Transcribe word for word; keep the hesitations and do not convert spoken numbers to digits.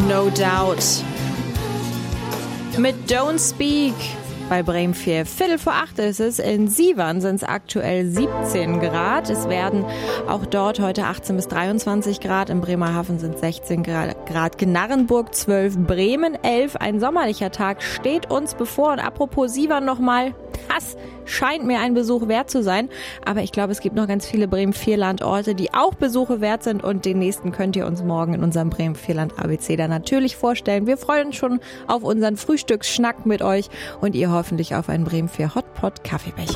No Doubt mit Don't Speak bei Bremen vier. Viertel vor acht ist es. In Sievern sind es aktuell siebzehn Grad. Es werden auch dort heute achtzehn bis dreiundzwanzig Grad. In Bremerhaven sind sechzehn Grad. Gnarrenburg zwölf, Bremen elf. Ein sommerlicher Tag steht uns bevor. Und apropos Sievern nochmal, das scheint mir ein Besuch wert zu sein. Aber ich glaube, es gibt noch ganz viele Bremen vier Landorte, die auch Besuche wert sind. Und den nächsten könnt ihr uns morgen in unserem Bremen vier Land A B C dann natürlich vorstellen. Wir freuen uns schon auf unseren Frühstücksschnack mit euch und ihr hoffentlich auf einen Bremen vier Hotpot Kaffeebecher.